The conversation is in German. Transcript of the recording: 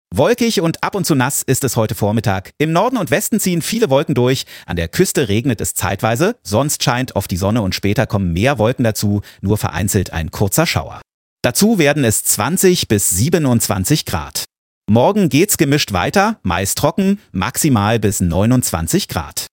Wolkig und ab und zu nass ist es heute Vormittag. Im Norden und Westen ziehen viele Wolken durch. An der Küste regnet es zeitweise. Sonst scheint oft die Sonne und später kommen mehr Wolken dazu. Nur vereinzelt ein kurzer Schauer. Dazu werden es 20 bis 27 Grad. Morgen geht's gemischt weiter, meist trocken, maximal bis 29 Grad.